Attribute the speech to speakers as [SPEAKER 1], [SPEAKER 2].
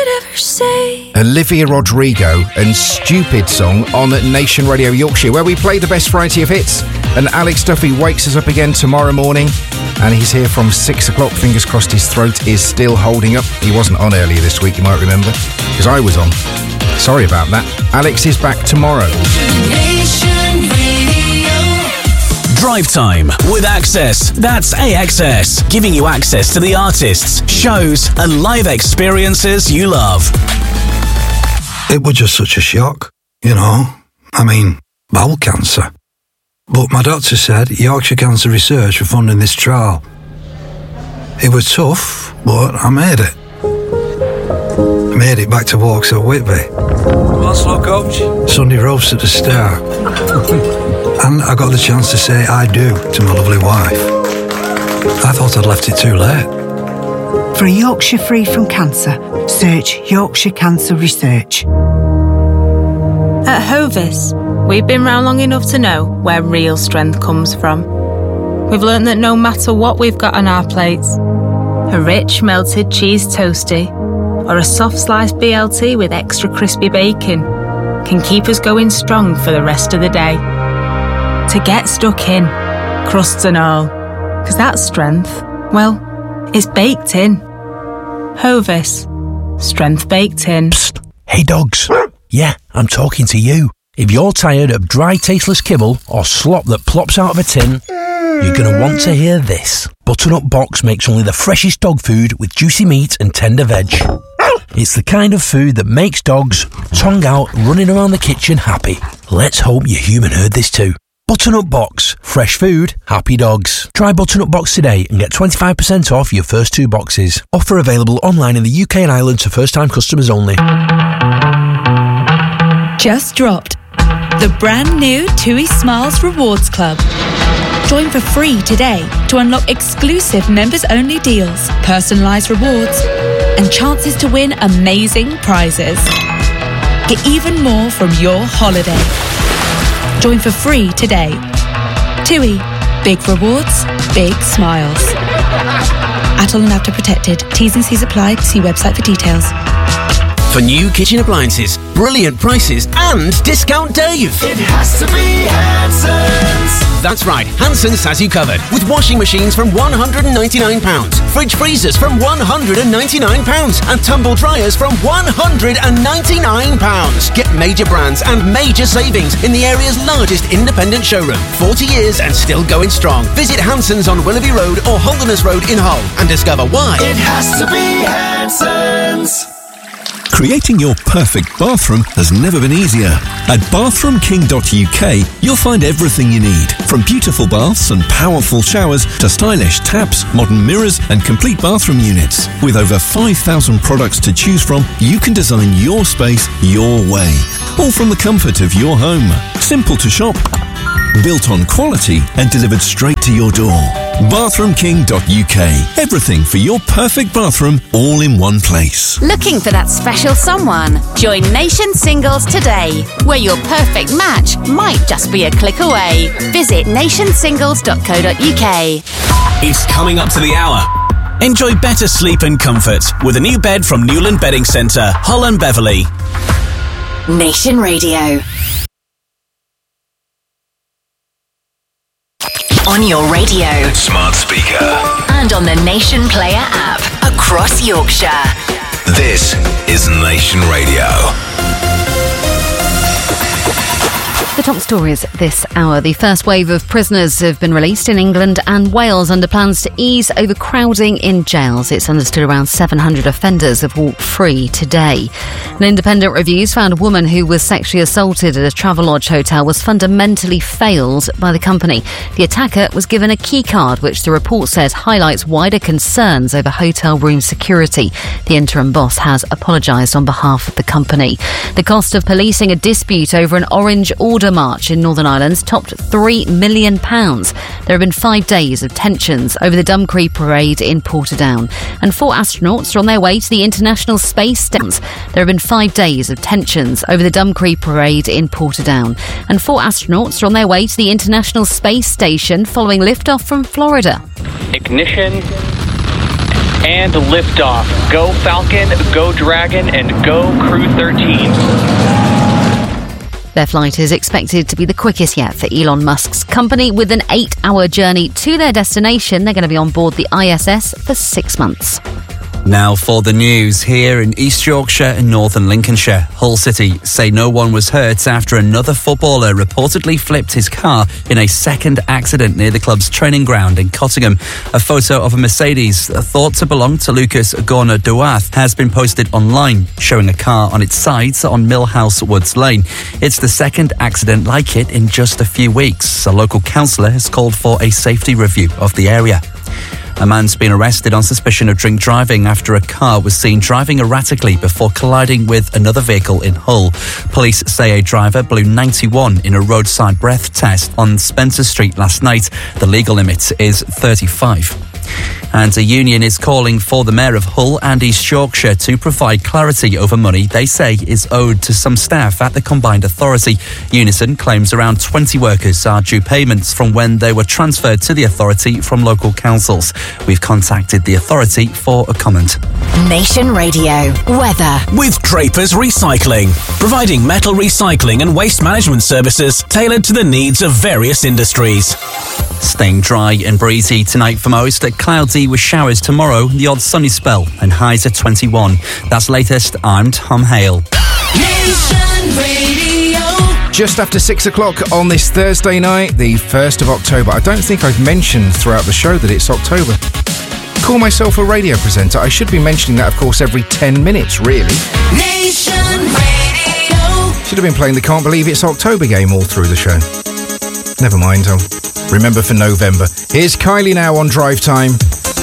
[SPEAKER 1] could ever say.
[SPEAKER 2] Olivia Rodrigo and Stupid Song on Nation Radio Yorkshire, where we play the best variety of hits. And Alex Duffy wakes us up again tomorrow morning, and he's here from 6 o'clock. Fingers crossed his throat is still holding up. He wasn't on earlier this week, you might remember, because I was on. Sorry about that. Alex is back tomorrow.
[SPEAKER 1] Nation Radio.
[SPEAKER 3] Drive Time with Access. That's AXS, giving you access to the artists, shows and live experiences you love.
[SPEAKER 4] It was just such a shock, you know. I mean, bowel cancer. But my doctor said Yorkshire Cancer Research were funding this trial. It was tough, but I made it. I made it back to Vauxhall Whitby.
[SPEAKER 5] What's slow, coach?
[SPEAKER 4] Sunday roast at the start. And I got the chance to say I do to my lovely wife. I thought I'd left it too late.
[SPEAKER 6] For a Yorkshire free from cancer, search Yorkshire Cancer Research.
[SPEAKER 7] At Hovis, we've been round long enough to know where real strength comes from. We've learned that no matter what we've got on our plates, a rich melted cheese toastie or a soft sliced BLT with extra crispy bacon can keep us going strong for the rest of the day. To get stuck in, crusts and all, because that strength, well, it's baked in. Hovis, strength baked in.
[SPEAKER 8] Psst. Hey dogs. Yeah, I'm talking to you. If you're tired of dry, tasteless kibble or slop that plops out of a tin, you're going to want to hear this. Butternut Box makes only the freshest dog food with juicy meat and tender veg. It's the kind of food that makes dogs, tongue out, running around the kitchen happy. Let's hope your human heard this too. Butternut Box. Fresh food, happy dogs. Try Butternut Box today and get 25% off your first 2 boxes. Offer available online in the UK and Ireland to first-time customers only.
[SPEAKER 9] Just dropped. The brand new TUI Smiles Rewards Club. Join for free today to unlock exclusive members-only deals, personalised rewards, and chances to win amazing prizes. Get even more from your holiday. Join for free today. TUI. Big rewards, big smiles. Atoll and After Protected. T's and C's apply. See website for details.
[SPEAKER 3] For new kitchen appliances, brilliant prices and Discount Dave.
[SPEAKER 1] It has to be Hanson's.
[SPEAKER 3] That's right, Hanson's has you covered with washing machines from £199, fridge freezers from £199 and tumble dryers from £199. Get major brands and major savings in the area's largest independent showroom. 40 years and still going strong. Visit Hanson's on Willoughby Road or Holderness Road in Hull and discover why.
[SPEAKER 1] It has to be Hanson's.
[SPEAKER 10] Creating your perfect bathroom has never been easier. At bathroomking.uk, you'll find everything you need, from beautiful baths and powerful showers to stylish taps, modern mirrors and complete bathroom units. With over 5,000 products to choose from, you can design your space your way, all from the comfort of your home. Simple to shop, built on quality and delivered straight to your door. bathroomking.uk. Everything for your perfect bathroom, all in one place.
[SPEAKER 11] Looking for that special someone? Join Nation Singles today, where your perfect match might just be a click away. Visit nationsingles.co.uk.
[SPEAKER 3] It's coming up to the hour. Enjoy better sleep and comfort with a new bed from Newland Bedding Centre, Hull and Beverley.
[SPEAKER 11] Nation Radio. On your radio,
[SPEAKER 10] Smart speaker,
[SPEAKER 11] and on the Nation Player app across Yorkshire.
[SPEAKER 10] this is Nation Radio.
[SPEAKER 12] The top stories this hour. The first wave of prisoners have been released in England and Wales under plans to ease overcrowding in jails. It's understood around 700 offenders have walked free today. An independent reviews found a woman who was sexually assaulted at a Travelodge hotel was fundamentally failed by the company. The attacker was given a key card, which the report says highlights wider concerns over hotel room security. The interim boss has apologised on behalf of the company. The cost of policing a dispute over an Orange Order march in Northern Ireland topped £3 million. There have been 5 days of tensions over the Dumcree parade in Portadown, and 4 astronauts are on their way to the International Space Station. There have been 5 days of tensions over the Dumcree parade in Portadown, and 4 astronauts are on their way to the International Space Station following liftoff from Florida.
[SPEAKER 13] Ignition. And liftoff. Go Falcon, go Dragon, and go Crew 13.
[SPEAKER 12] Their flight is expected to be the quickest yet for Elon Musk's company. With an 8-hour journey to their destination, they're going to be on board the ISS for 6 months.
[SPEAKER 14] Now for the news. Here in East Yorkshire and Northern Lincolnshire, Hull City say no one was hurt after another footballer reportedly flipped his car in a second accident near the club's training ground in Cottingham. A photo of a Mercedes thought to belong to Lucas Gorner-Duath has been posted online, showing a car on its sides on Millhouse Woods Lane. It's the second accident like it in just a few weeks. A local councillor has called for a safety review of the area. A man's been arrested on suspicion of drink driving after a car was seen driving erratically before colliding with another vehicle in Hull. Police say a driver blew 91 in a roadside breath test on Spencer Street last night. The legal limit is 35. And a union is calling for the Mayor of Hull and East Yorkshire to provide clarity over money they say is owed to some staff at the combined authority. Unison claims around 20 workers are due payments from when they were transferred to the authority from local councils. We've contacted the authority for a comment.
[SPEAKER 15] Nation Radio weather
[SPEAKER 16] with Draper's Recycling, providing metal recycling and waste management services tailored to the needs of various industries.
[SPEAKER 14] Staying dry and breezy tonight for most, cloudy with showers tomorrow, the odd sunny spell, and highs at 21. That's latest. I'm Tom Hale.
[SPEAKER 1] Nation Radio.
[SPEAKER 2] Just after 6 o'clock on this Thursday night, the 1st of October. I don't think I've mentioned throughout the show that it's October. Call myself a radio presenter. I should be mentioning that, of course, every 10 minutes, really.
[SPEAKER 1] Nation Radio.
[SPEAKER 2] Should have been playing the Can't Believe It's October game all through the show. Never mind, I'll remember for November. Here's Kylie now on Drive Time.